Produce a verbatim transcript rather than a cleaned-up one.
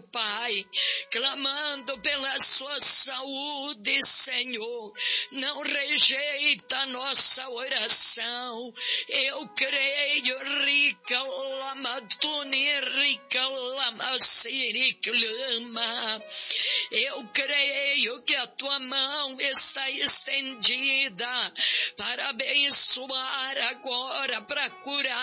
Pai, clamando pela sua saúde, Senhor. Não rejeita a nossa oração. Eu creio, rica lama tuni, rica lama siri clama. Eu creio que a tua mão está estendida para abençoar agora, para curar